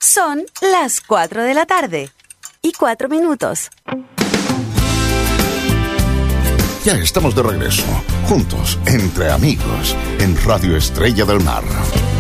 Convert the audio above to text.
Son las 4 de la tarde y 4 minutos. Ya estamos de regreso, juntos, entre amigos, en Radio Estrella del Mar.